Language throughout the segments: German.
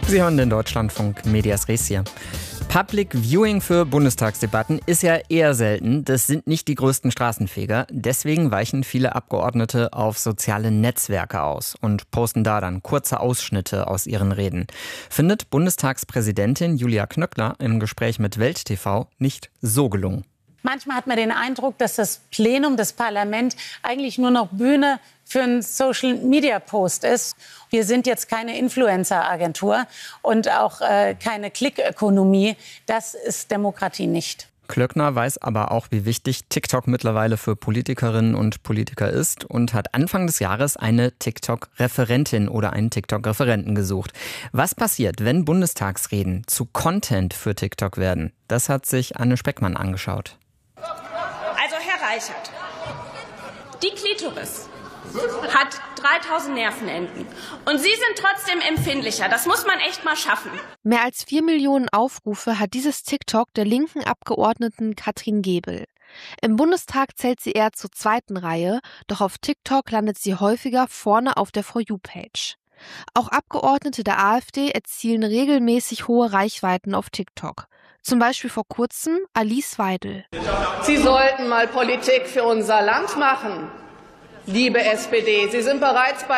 Sie hören den Deutschlandfunk Medias Res hier. Public Viewing für Bundestagsdebatten ist ja eher selten. Das sind nicht die größten Straßenfeger. Deswegen weichen viele Abgeordnete auf soziale Netzwerke aus und posten da dann kurze Ausschnitte aus ihren Reden. Findet Bundestagspräsidentin Julia Knöckler im Gespräch mit Welt TV nicht so gelungen. Manchmal hat man den Eindruck, dass das Plenum, das Parlament eigentlich nur noch Bühne für einen Social-Media-Post ist. Wir sind jetzt keine Influencer-Agentur und auch keine Klick-Ökonomie. Das ist Demokratie nicht. Klöckner weiß aber auch, wie wichtig TikTok mittlerweile für Politikerinnen und Politiker ist und hat Anfang des Jahres eine TikTok-Referentin oder einen TikTok-Referenten gesucht. Was passiert, wenn Bundestagsreden zu Content für TikTok werden? Das hat sich Anne Speckmann angeschaut. Also Herr Reichert, die Klitoris hat 3000 Nervenenden und Sie sind trotzdem empfindlicher. Das muss man echt mal schaffen. Mehr als 4 Millionen Aufrufe hat dieses TikTok der linken Abgeordneten Katrin Gebel. Im Bundestag zählt sie eher zur zweiten Reihe, doch auf TikTok landet sie häufiger vorne auf der For You-Page. Auch Abgeordnete der AfD erzielen regelmäßig hohe Reichweiten auf TikTok. Zum Beispiel vor kurzem Alice Weidel. Sie sollten mal Politik für unser Land machen, liebe SPD. Sie sind bereits bei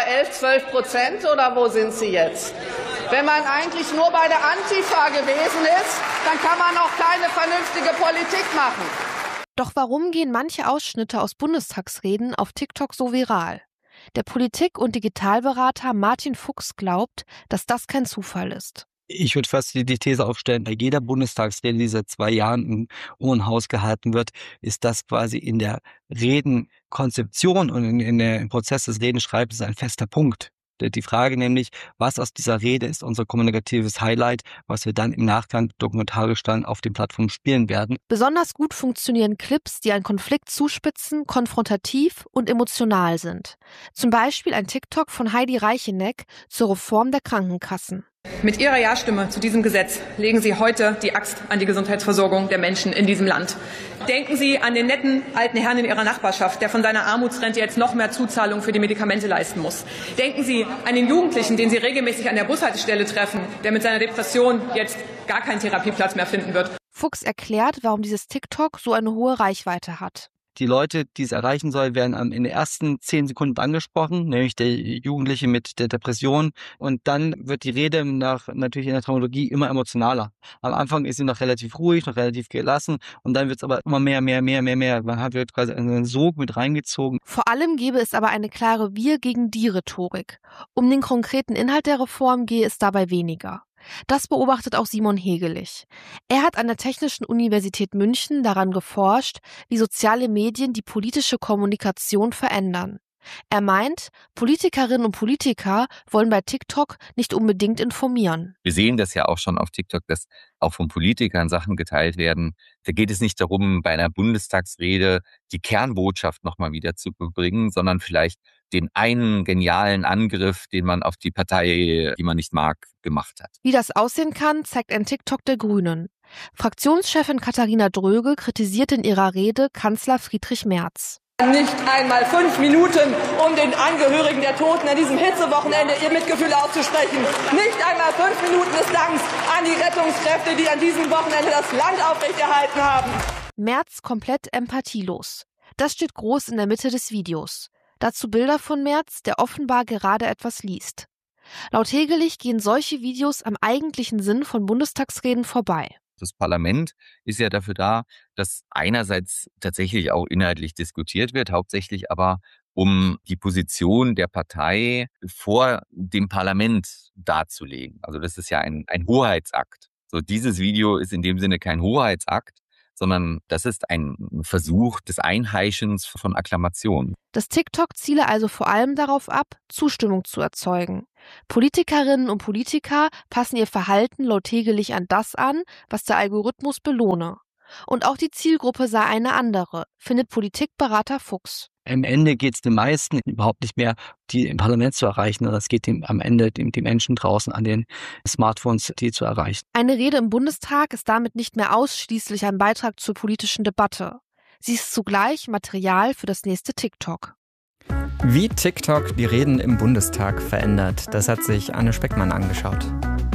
11-12% oder wo sind Sie jetzt? Wenn man eigentlich nur bei der Antifa gewesen ist, dann kann man auch keine vernünftige Politik machen. Doch warum gehen manche Ausschnitte aus Bundestagsreden auf TikTok so viral? Der Politik- und Digitalberater Martin Fuchs glaubt, dass das kein Zufall ist. Ich würde fast die These aufstellen, bei jeder Bundestagsrede, die seit 2 Jahren im Hohen Haus gehalten wird, ist das quasi in der Redenkonzeption und im Prozess des Redenschreibens ein fester Punkt. Die Frage nämlich, was aus dieser Rede ist unser kommunikatives Highlight, was wir dann im Nachgang dokumentarisch dann auf den Plattformen spielen werden. Besonders gut funktionieren Clips, die einen Konflikt zuspitzen, konfrontativ und emotional sind. Zum Beispiel ein TikTok von Heidi Reicheneck zur Reform der Krankenkassen. Mit Ihrer Ja-Stimme zu diesem Gesetz legen Sie heute die Axt an die Gesundheitsversorgung der Menschen in diesem Land. Denken Sie an den netten alten Herrn in Ihrer Nachbarschaft, der von seiner Armutsrente jetzt noch mehr Zuzahlung für die Medikamente leisten muss. Denken Sie an den Jugendlichen, den Sie regelmäßig an der Bushaltestelle treffen, der mit seiner Depression jetzt gar keinen Therapieplatz mehr finden wird. Fuchs erklärt, warum dieses TikTok so eine hohe Reichweite hat. Die Leute, die es erreichen soll, werden in den ersten 10 Sekunden angesprochen, nämlich der Jugendliche mit der Depression. Und dann wird die Rede natürlich in der Dramaturgie immer emotionaler. Am Anfang ist sie noch relativ ruhig, noch relativ gelassen. Und dann wird es aber immer mehr. Man wird quasi einen Sog mit reingezogen. Vor allem gäbe es aber eine klare Wir-gegen-die-Rhetorik. Um den konkreten Inhalt der Reform gehe es dabei weniger. Das beobachtet auch Simon Hegelich. Er hat an der Technischen Universität München daran geforscht, wie soziale Medien die politische Kommunikation verändern. Er meint, Politikerinnen und Politiker wollen bei TikTok nicht unbedingt informieren. Wir sehen das ja auch schon auf TikTok, dass auch von Politikern Sachen geteilt werden. Da geht es nicht darum, bei einer Bundestagsrede die Kernbotschaft nochmal wieder zu bringen, sondern vielleicht den einen genialen Angriff, den man auf die Partei, die man nicht mag, gemacht hat. Wie das aussehen kann, zeigt ein TikTok der Grünen. Fraktionschefin Katharina Dröge kritisiert in ihrer Rede Kanzler Friedrich Merz. Nicht einmal 5 Minuten, um den Angehörigen der Toten an diesem Hitzewochenende ihr Mitgefühl auszusprechen. Nicht einmal 5 Minuten des Danks an die Rettungskräfte, die an diesem Wochenende das Land aufrechterhalten haben. Merz komplett empathielos. Das steht groß in der Mitte des Videos. Dazu Bilder von Merz, der offenbar gerade etwas liest. Laut Hegelich gehen solche Videos am eigentlichen Sinn von Bundestagsreden vorbei. Das Parlament ist ja dafür da, dass einerseits tatsächlich auch inhaltlich diskutiert wird, hauptsächlich aber um die Position der Partei vor dem Parlament darzulegen. Also das ist ja ein Hoheitsakt. So, dieses Video ist in dem Sinne kein Hoheitsakt, sondern das ist ein Versuch des Einheischens von Akklamationen. Das TikTok ziele also vor allem darauf ab, Zustimmung zu erzeugen. Politikerinnen und Politiker passen ihr Verhalten laut Hegelich an das an, was der Algorithmus belohne. Und auch die Zielgruppe sei eine andere, findet Politikberater Fuchs. Am Ende geht es den meisten überhaupt nicht mehr, die im Parlament zu erreichen, sondern es geht am Ende die Menschen draußen an den Smartphones, die zu erreichen. Eine Rede im Bundestag ist damit nicht mehr ausschließlich ein Beitrag zur politischen Debatte. Sie ist zugleich Material für das nächste TikTok. Wie TikTok die Reden im Bundestag verändert, das hat sich Anne Speckmann angeschaut.